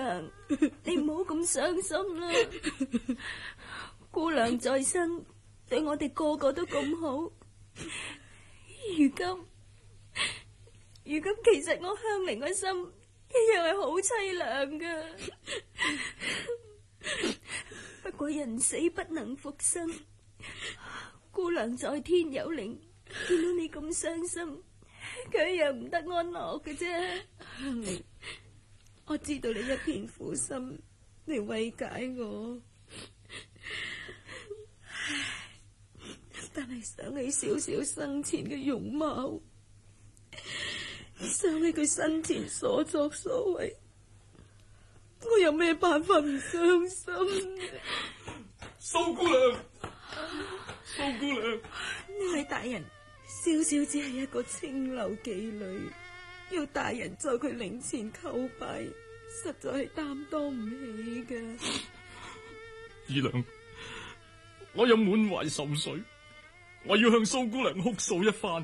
娘，你唔好咁傷心啦。姑娘在生，對我哋個個都咁好。如今其實我香菱嘅心一樣係好凄涼噶。不過人死不能復生，姑娘在天有靈，見到你咁傷心，佢一樣唔得安樂嘅啫。 香菱，我知道你一片苦心嚟慰解我，但係想起少少生前嘅容貌，想起佢生前所作所為，我有咩辦法唔傷心？ 蘇姑娘，蘇姑娘， 呢位大人，少少只係一個清流妓女，要大人在佢靈前叩拜，實在係擔當唔起嘅。 二娘，我有滿懷愁緒，我要向蘇姑娘哭訴一番。